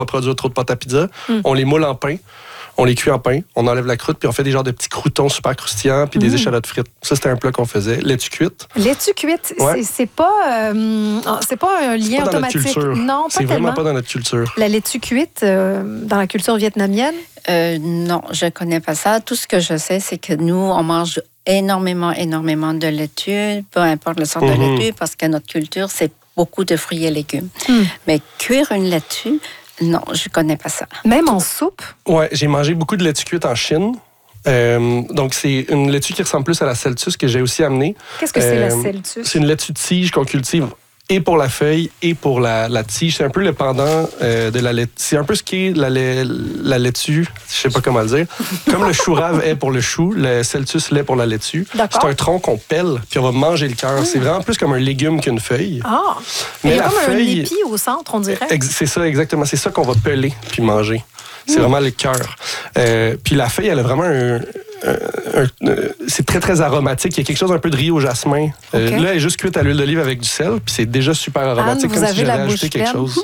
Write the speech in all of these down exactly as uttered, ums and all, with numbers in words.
va produire trop de pâte à pizza. Mm. On les moule en pain. On les cuit en pain, on enlève la croûte, puis on fait des genres de petits croûtons super croustillants, puis mmh. des échalotes frites. Ça, c'était un plat qu'on faisait. Laitue cuite. Laitue cuite, ouais. c'est, c'est, pas, euh, c'est pas un lien c'est pas automatique. Dans notre culture. Non, pas c'est tellement. vraiment pas dans notre culture. La laitue cuite, euh, dans la culture vietnamienne? Euh, non, je connais pas ça. Tout ce que je sais, c'est que nous, on mange énormément, énormément de laitue, peu importe le sort mmh. de laitue, parce que notre culture, c'est beaucoup de fruits et légumes. Mmh. Mais cuire une laitue, non, je connais pas ça. Même en soupe? Ouais, j'ai mangé beaucoup de laitue cuite en Chine. Euh, donc, c'est une laitue qui ressemble plus à la celtus que j'ai aussi amenée. Qu'est-ce que euh, c'est la celtus? C'est une laitue de tige qu'on cultive et pour la feuille et pour la, la tige. C'est un peu le pendant euh, de la laitue. C'est un peu ce qu'est la, la, la laitue, je sais pas comment le dire. Comme le chou rave est pour le chou, le celtus l'est pour la laitue. D'accord. C'est un tronc qu'on pèle, puis on va manger le cœur. Mmh. C'est vraiment plus comme un légume qu'une feuille. Ah! Mais il y a comme feuille, un épi au centre, on dirait. Ex- c'est ça, exactement. C'est ça qu'on va peler puis manger. C'est mmh. vraiment le cœur. Euh, puis la feuille, elle a vraiment un... Un, un, un, c'est très, très aromatique. Il y a quelque chose un peu de riz au jasmin. Okay. Euh, là, elle est juste cuite à l'huile d'olive avec du sel, puis c'est déjà super aromatique, Anne, comme vous si avez j'avais la ajouté quelque pleine. chose.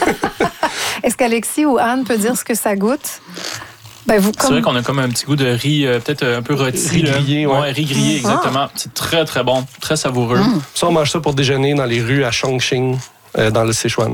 Est-ce qu'Alexis ou Anne peut dire ce que ça goûte? Ben vous, comme... C'est vrai qu'on a comme un petit goût de riz, euh, peut-être un peu rôti. Riz grillé, ouais. ouais. Riz grillé, exactement. Ah. C'est très, très bon, très savoureux. Mm. Ça, on mange ça pour déjeuner dans les rues à Chongqing, euh, dans le Sichuan.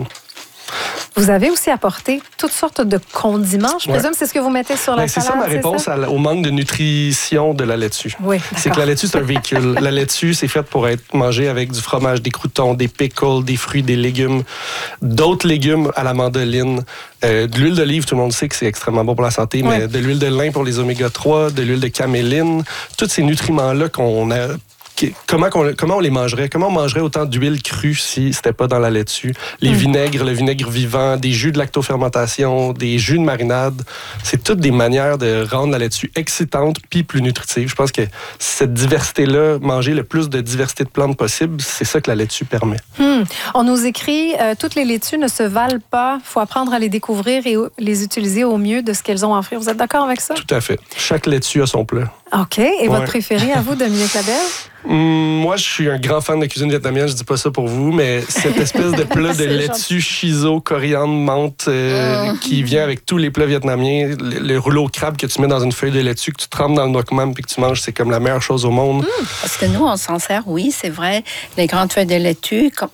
Vous avez aussi apporté toutes sortes de condiments. Je présume ouais. c'est ce que vous mettez sur la ben, c'est salade. C'est ça ma réponse ça? À, au manque de nutrition de la laitue. Oui, c'est que la laitue, c'est un véhicule. La laitue, c'est faite pour être mangée avec du fromage, des croûtons, des pickles, des fruits, des légumes, d'autres légumes à la mandoline. Euh, de l'huile d'olive, tout le monde sait que c'est extrêmement bon pour la santé, ouais. mais de l'huile de lin pour les oméga trois, de l'huile de caméline, tous ces nutriments-là qu'on a... Comment, comment on les mangerait? Comment on mangerait autant d'huile crue si c'était pas dans la laitue? Les mmh. vinaigres, le vinaigre vivant, des jus de lactofermentation, des jus de marinade, c'est toutes des manières de rendre la laitue excitante puis plus nutritive. Je pense que cette diversité-là, manger le plus de diversité de plantes possible, c'est ça que la laitue permet. Mmh. On nous écrit euh, toutes les laitues ne se valent pas. Il faut apprendre à les découvrir et les utiliser au mieux de ce qu'elles ont à offrir. Vous êtes d'accord avec ça? Tout à fait. Chaque laitue a son plat. OK. Et ouais. votre préféré à vous, Dominique Labelle? Mmh, moi, je suis un grand fan de cuisine vietnamienne. Je dis pas ça pour vous, mais cette espèce de plat de laitue, shiso, coriandre, menthe euh, mmh. qui vient avec tous les plats vietnamiens. Le, le rouleau au crabe que tu mets dans une feuille de laitue, que tu trempes dans le nuoc mam puis que tu manges, c'est comme la meilleure chose au monde. Mmh. Parce que nous, on s'en sert, oui, c'est vrai. Les grandes feuilles de laitue, comme...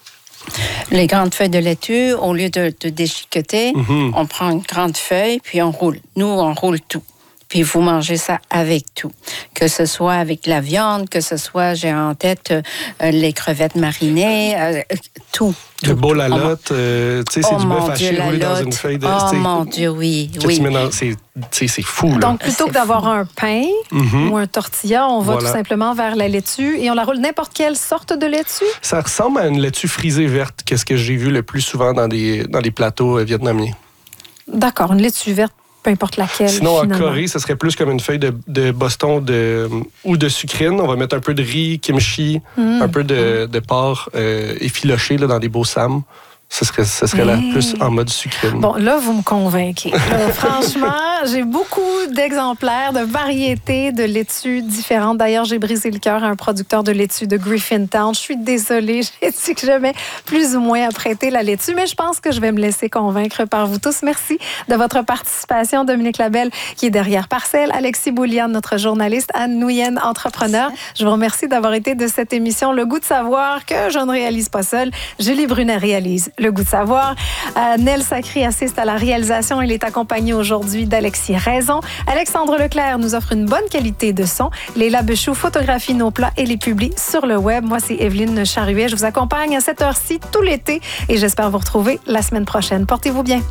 Les grandes feuilles de laitue, au lieu de, de déchiqueter, mmh. on prend une grande feuille puis on roule. Nous, on roule tout. Puis vous mangez ça avec tout. Que ce soit avec la viande, que ce soit, j'ai en tête, euh, les crevettes marinées, euh, tout. Le beau lalotte, euh, tu sais, c'est oh du bœuf haché roulé dans une feuille de... Oh mon Dieu, oui, oui. Dans, c'est, c'est fou, là. Donc, plutôt c'est que d'avoir fou. un pain mm-hmm. ou un tortilla, on va voilà. tout simplement vers la laitue et on la roule n'importe quelle sorte de laitue? Ça ressemble à une laitue frisée verte, qu'est-ce que j'ai vu le plus souvent dans des, dans les plateaux euh, vietnamiens. D'accord, une laitue verte. Peu importe laquelle. Sinon, finalement. en Corée, ce serait plus comme une feuille de, de Boston de, ou de sucrine. On va mettre un peu de riz, kimchi, mmh. un peu de, de porc euh, effiloché là, dans des beaux sam. Ce serait, ce serait là plus en mode sucrine. Bon, là, vous me convainquez. Là, franchement, j'ai beaucoup d'exemplaires, de variétés de laitues différentes. D'ailleurs, j'ai brisé le cœur à un producteur de laitue de Griffintown. Je suis désolée, j'ai dit que j'aimais plus ou moins apprêter la laitue, mais je pense que je vais me laisser convaincre par vous tous. Merci de votre participation, Dominique Labelle, qui est derrière Parcelle, Alexis Boulian, notre journaliste, Anne Nouyen, entrepreneur. Je vous remercie d'avoir été de cette émission Le Goût de savoir que je ne réalise pas seule. Julie Brunet réalise Le Goût de savoir. Euh, Nel Sacré assiste à la réalisation. Il est accompagné aujourd'hui d'Alexis Raison. Alexandre Leclerc nous offre une bonne qualité de son. Léla Bechou photographie nos plats et les publie sur le web. Moi, c'est Evelyne Charruet. Je vous accompagne à cette heure-ci tout l'été et j'espère vous retrouver la semaine prochaine. Portez-vous bien.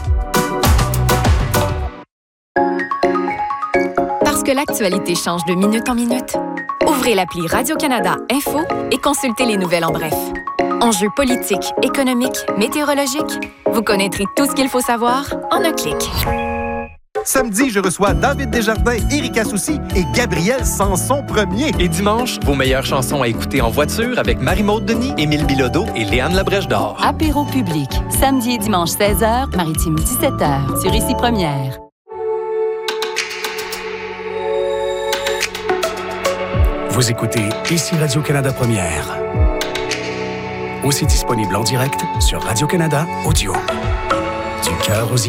Parce que l'actualité change de minute en minute, ouvrez l'appli Radio-Canada Info et consultez les nouvelles en bref. Enjeux politiques, économiques, météorologiques, vous connaîtrez tout ce qu'il faut savoir en un clic. Samedi, je reçois David Desjardins, Erika Soucy et Gabriel Sanson premier. Et dimanche, vos meilleures chansons à écouter en voiture avec Marie-Maude Denis, Émile Bilodeau et Léane Labrèche d'Or. Apéro public, samedi et dimanche seize heures, Maritime dix-sept heures, sur Ici Première. Vous écoutez Ici Radio-Canada Première. Aussi disponible en direct sur Radio-Canada Audio. Du cœur aux